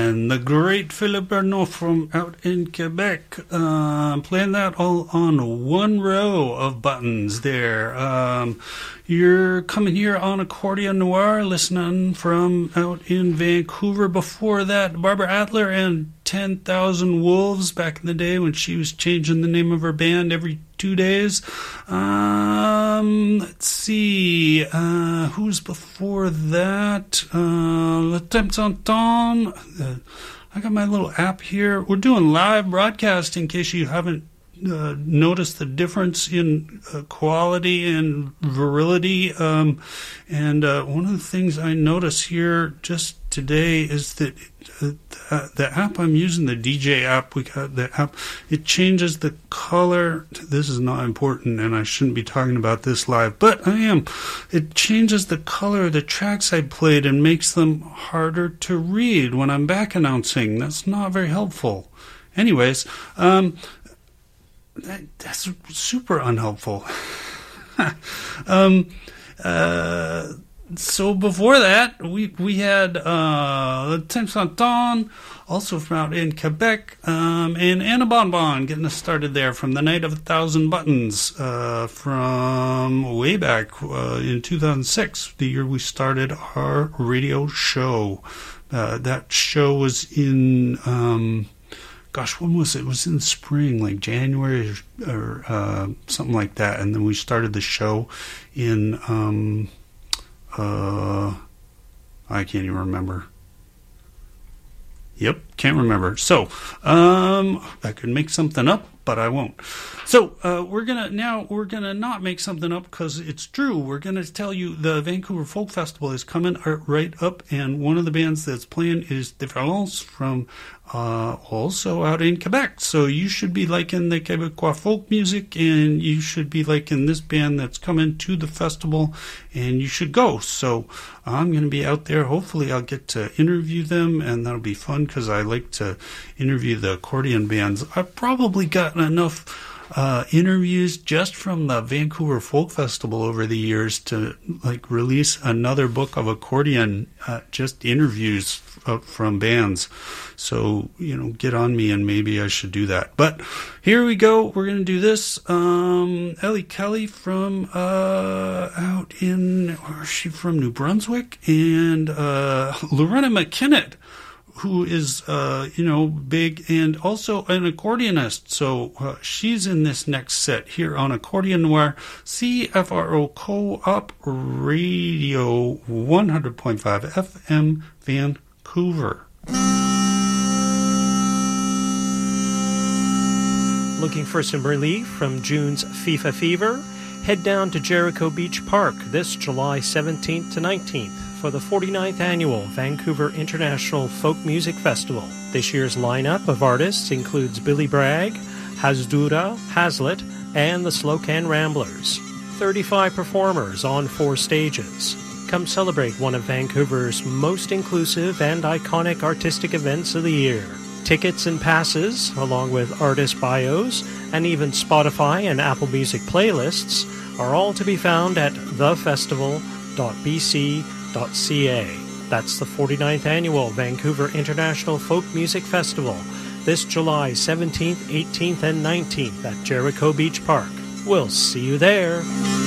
and the great Philippe Bernot from out in Quebec. Playing that all on one row of buttons there. You're coming here on Accordion Noir, listening from out in Vancouver. Before that, Barbara Adler and 10,000 Wolves back in the day when she was changing the name of her band every 2 days. Let's see. Who's before that? Le Temps Entend. I got my little app here. We're doing live broadcast in case you haven't notice the difference in quality and virility. And one of the things I notice here just today is that the app I'm using, the DJ app, we got the app, it changes the color. This is not important, and I shouldn't be talking about this live, but I am. It changes the color of the tracks I played and makes them harder to read when I'm back announcing. That's not very helpful. Anyways, that's super unhelpful. So before that, we had Le Temps Entend, also from out in Quebec, and Anna Bonbon getting us started there from the Night of 1,000 Buttons, from way back in 2006, the year we started our radio show. That show was in... when was it? It was in spring, like January or something like that. And then we started the show in, I can't even remember. Yep, can't remember. So, I could make something up, but I won't. So, we're gonna not make something up because it's true. We're gonna tell you the Vancouver Folk Festival is coming right up, and one of the bands that's playing is Différance from also out in Quebec. So you should be liking the Québécois folk music, and you should be liking this band that's coming to the festival, and you should go. So I'm going to be out there. Hopefully I'll get to interview them, and that'll be fun because I like to interview the accordion bands. I've probably gotten enough interviews just from the Vancouver Folk Festival over the years to like release another book of accordion just interviews from bands. So, get on me and maybe I should do that. But here we go. We're going to do this. Ellie Kelly from out in, where is she from? New Brunswick. And Lorena McKinnon, who is, big and also an accordionist. So she's in this next set here on Accordion Noir, CFRO Co-op Radio 100.5 FM Vancouver. Looking for some relief from June's FIFA fever? Head down to Jericho Beach Park this July 17th to 19th for the 49th Annual Vancouver International Folk Music Festival. This year's lineup of artists includes Billy Bragg, Hasdura, Hazlitt, and the Slow Can Ramblers. 35 performers on 4 stages. Come celebrate one of Vancouver's most inclusive and iconic artistic events of the year. Tickets and passes, along with artist bios, and even Spotify and Apple Music playlists, are all to be found at thefestival.bc.ca. That's the 49th Annual Vancouver International Folk Music Festival, this July 17th, 18th, and 19th at Jericho Beach Park. We'll see you there.